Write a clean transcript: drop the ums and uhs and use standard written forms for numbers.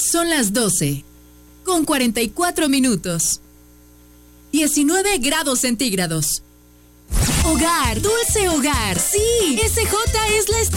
Son las 12, con 44 minutos. 19 grados centígrados. Hogar, dulce hogar. Sí, SJ es la estación